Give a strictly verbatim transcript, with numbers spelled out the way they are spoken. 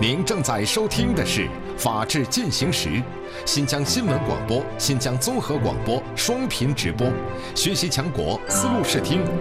您正在收听的是《法治进行时》，新疆新闻广播、新疆综合广播双频直播，学习强国思路视听，